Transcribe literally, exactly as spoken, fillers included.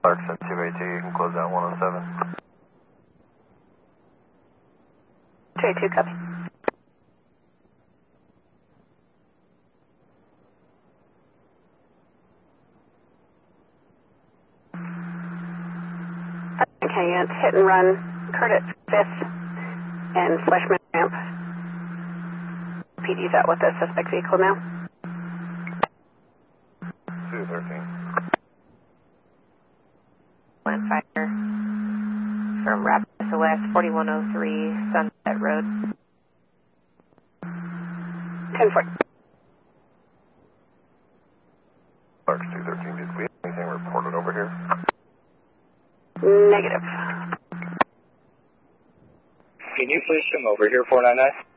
Clarkson two eight two, you can close out one oh seven. two eight two, copy. Okay, it's hit and run, Curtis fifth, and Fleshman ramp. P D's out with the suspect vehicle now. two thirteen. Land fire from Rapid S O S, forty-one oh three Sunset Road. ten four. Clarks two thirteen, did we have anything reported over here? Negative. Can you please come over here, four nine nine?